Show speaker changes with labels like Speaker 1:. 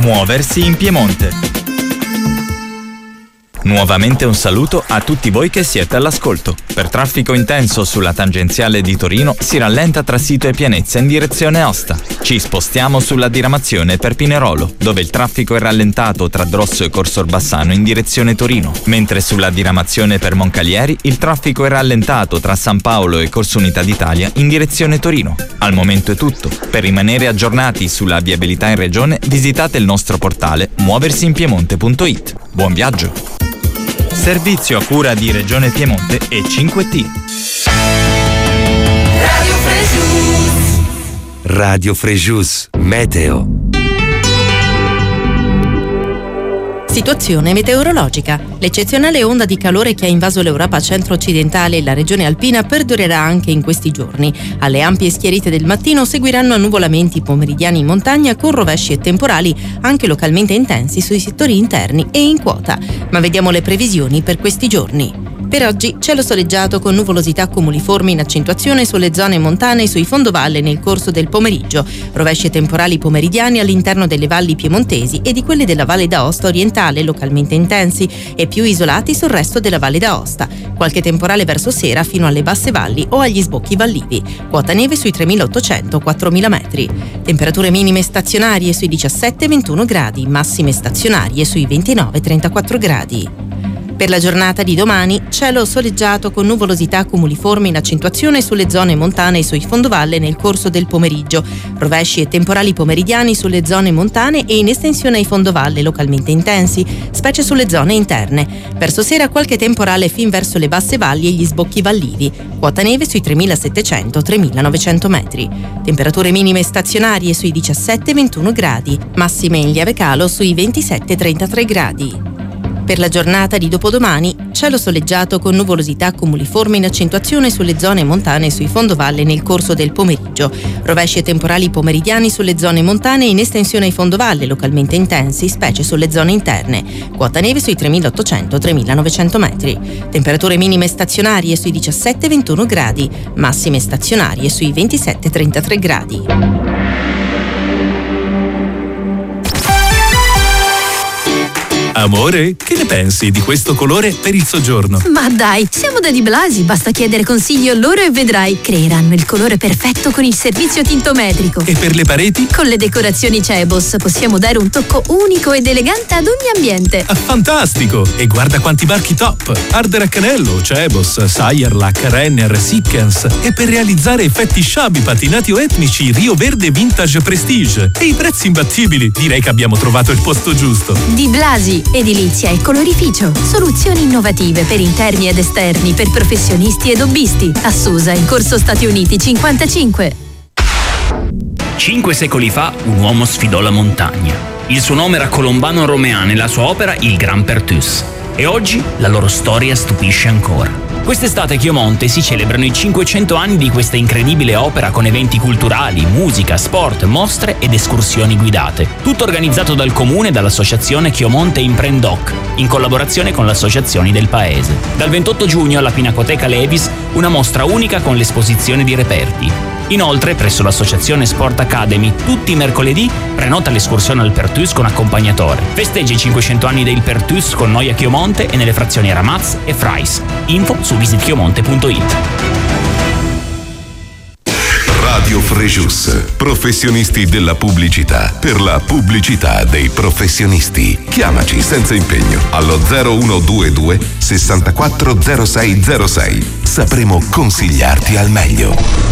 Speaker 1: Muoversi in Piemonte. Nuovamente un saluto a tutti voi che siete all'ascolto. Per traffico intenso sulla tangenziale di Torino si rallenta tra Sito e Pianezza in direzione Aosta. Ci spostiamo sulla diramazione per Pinerolo, dove il traffico è rallentato tra Drosso e Corso Orbassano in direzione Torino, mentre sulla diramazione per Moncalieri il traffico è rallentato tra San Paolo e Corso Unità d'Italia in direzione Torino. Al momento è tutto. Per rimanere aggiornati sulla viabilità in regione visitate il nostro portale muoversiinpiemonte.it. Buon viaggio! Servizio a cura di Regione Piemonte e 5T.
Speaker 2: Radio Frejus Meteo.
Speaker 3: Situazione meteorologica. L'eccezionale onda di calore che ha invaso l'Europa centro-occidentale e la regione alpina perdurerà anche in questi giorni. Alle ampie schiarite del mattino seguiranno annuvolamenti pomeridiani in montagna con rovesci e temporali anche localmente intensi sui settori interni e in quota. Ma vediamo le previsioni per questi giorni. Per oggi cielo soleggiato con nuvolosità cumuliformi in accentuazione sulle zone montane e sui fondovalle nel corso del pomeriggio, rovesci e temporali pomeridiani all'interno delle valli piemontesi e di quelle della Valle d'Aosta orientale localmente intensi e più isolati sul resto della Valle d'Aosta, qualche temporale verso sera fino alle basse valli o agli sbocchi vallivi, quota neve sui 3.800-4.000 metri, temperature minime stazionarie sui 17-21 gradi, massime stazionarie sui 29-34 gradi. Per la giornata di domani, cielo soleggiato con nuvolosità cumuliformi in accentuazione sulle zone montane e sui fondovalle nel corso del pomeriggio, rovesci e temporali pomeridiani sulle zone montane e in estensione ai fondovalle localmente intensi, specie sulle zone interne. Verso sera qualche temporale fin verso le basse valli e gli sbocchi vallivi, quota neve sui 3.700-3.900 metri. Temperature minime stazionarie sui 17-21 gradi, massime in lieve calo sui 27-33 gradi. Per la giornata di dopodomani, cielo soleggiato con nuvolosità cumuliforme in accentuazione sulle zone montane e sui fondovalle nel corso del pomeriggio, rovesci e temporali pomeridiani sulle zone montane e in estensione ai fondovalle localmente intensi, specie sulle zone interne, quota neve sui 3.800-3.900 metri, temperature minime stazionarie sui 17-21 gradi, massime stazionarie sui 27-33 gradi.
Speaker 4: Amore, che ne pensi di questo colore per il soggiorno?
Speaker 5: Ma dai, siamo da Di Blasi, basta chiedere consiglio loro e vedrai. Creeranno il colore perfetto con il servizio tintometrico.
Speaker 4: E per le pareti?
Speaker 5: Con le decorazioni Cebos possiamo dare un tocco unico ed elegante ad ogni ambiente.
Speaker 4: Ah, fantastico! E guarda quanti marchi top! Ardere a Canello, Cebos, Sayerlac, Renner, Sickens. E per realizzare effetti sciabi, patinati o etnici, Rio Verde Vintage Prestige. E i prezzi imbattibili, direi che abbiamo trovato il posto giusto.
Speaker 5: Di Blasi, edilizia e colorificio. Soluzioni innovative per interni ed esterni, per professionisti ed hobbisti. A Susa, in Corso Stati Uniti 55.
Speaker 6: 5 secoli fa un uomo sfidò la montagna. Il suo nome era Colombano Romean e la sua opera il Gran Perthus. E oggi la loro storia stupisce ancora. Quest'estate a Chiomonte si celebrano i 500 anni di questa incredibile opera con eventi culturali, musica, sport, mostre ed escursioni guidate. Tutto organizzato dal comune e dall'associazione Chiomonte Imprendoc, in collaborazione con le associazioni del paese. Dal 28 giugno alla Pinacoteca Levis una mostra unica con l'esposizione di reperti. Inoltre, presso l'associazione Sport Academy, tutti i mercoledì prenota l'escursione al Perthus con accompagnatore. Festeggia i 500 anni del Perthus con noi a Chiomonte e nelle frazioni Ramaz e Frais. Info su visitchiomonte.it.
Speaker 2: Radio Frejus, professionisti della pubblicità, per la pubblicità dei professionisti. Chiamaci senza impegno allo 0122 64 0606. Sapremo consigliarti al meglio.